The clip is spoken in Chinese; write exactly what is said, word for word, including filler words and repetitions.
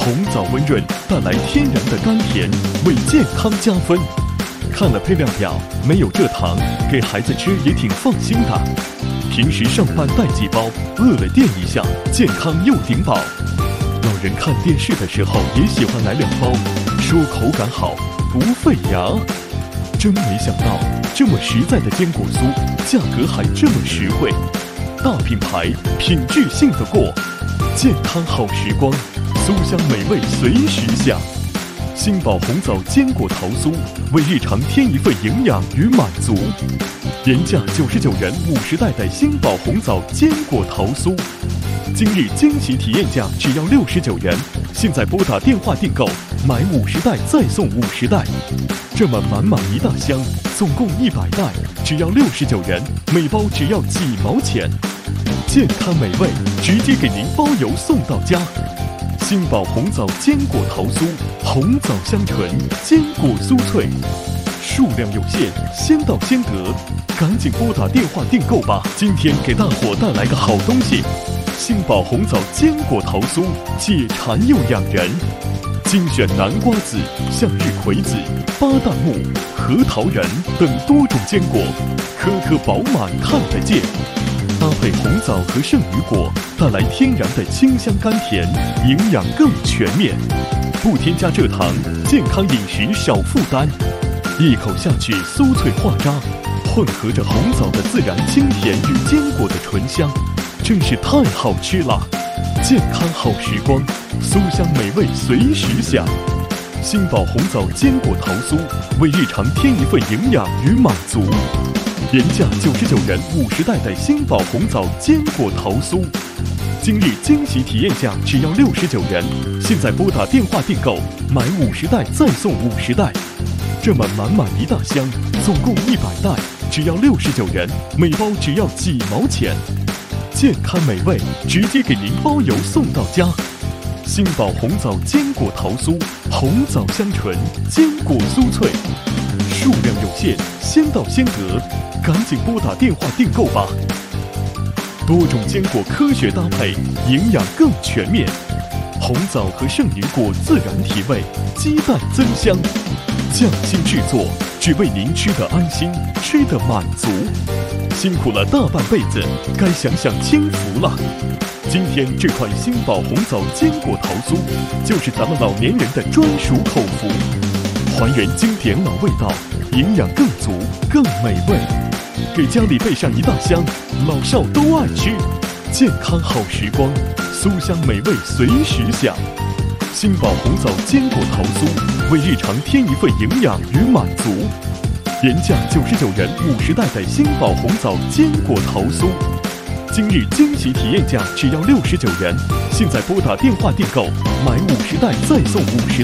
红枣温润，带来天然的甘甜，为健康加分。看了配料表，没有蔗糖，给孩子吃也挺放心的。平时上班带几包，饿了垫一下，健康又顶饱。老人看电视的时候也喜欢来两包，说口感好，不费牙。真没想到，这么实在的坚果酥，价格还这么实惠。大品牌，品质信得过，健康好时光，酥香美味随时享。新宝红枣坚果桃酥，为日常添一份营养与满足。原价九十九元五十袋的新宝红枣坚果桃酥，今日惊喜体验价只要六十九元。现在拨打电话订购，买五十袋再送五十袋，这么满满一大箱，总共一百袋，只要六十九元，每包只要几毛钱。健康美味，直接给您包邮送到家。新宝红枣坚果桃酥，红枣香醇，坚果酥脆，数量有限，先到先得，赶紧拨打电话订购吧！今天给大伙带来个好东西，新宝红枣坚果桃酥，解馋又养人。精选南瓜子、向日葵子、巴旦木、核桃仁等多种坚果，颗颗饱满看得见。搭配红枣和圣女果，带来天然的清香甘甜，营养更全面。不添加蔗糖，健康饮食少负担。一口下去，酥脆化渣，混合着红枣的自然清甜与坚果的醇香，真是太好吃了。健康好时光，酥香美味随时享。新宝红枣坚果桃酥，为日常添一份营养与满足。原价九十九元五十袋的新宝红枣坚果桃酥，今日惊喜体验价只要六十九元。现在拨打电话订购，买五十袋再送五十袋，这么满满一大箱，总共一百袋，只要六十九元，每包只要几毛钱。健康美味，直接给您包邮送到家。新宝红枣坚果桃酥，红枣香醇，坚果酥脆，数量有限，先到先得，赶紧拨打电话订购吧！多种坚果科学搭配，营养更全面。红枣和圣女果自然提味，鸡蛋增香，匠心制作，只为您吃得安心，吃得满足。辛苦了大半辈子，该享享清福了。今天这款新宝红枣坚果桃酥，就是咱们老年人的专属口福，还原经典老味道，营养更足，更美味。给家里备上一大箱，老少都爱吃。健康好时光，酥香美味随时享。新宝红枣坚果桃酥，为日常添一份营养与满足。原价九十九元五十袋的新宝红枣坚果桃酥，今日惊喜体验价只要六十九元。现在拨打电话订购，买五十袋再送五十。